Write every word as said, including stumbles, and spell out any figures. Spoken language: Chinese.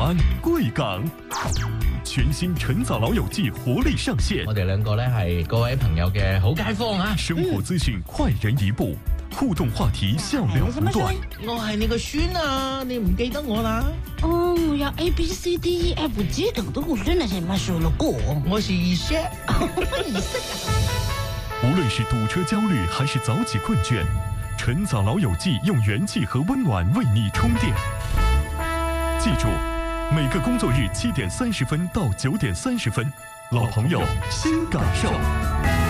安、贵港。全新晨早老友記活力上線， 我哋兩個咧係各位朋友嘅好街坊啊！ 生活資訊快人一步，互動話題笑料不斷。 我係你個孫啊，你唔記得我啦？ 哦，我有 A B C D E F G 等的我孫係什麼說了過？ 我是二叔。 二叔。 無論是堵車焦慮還是早起困倦，晨早老友記用元氣和溫暖為你充電。記住，每個工作日七點三十分到九點三十分，老朋友新感受。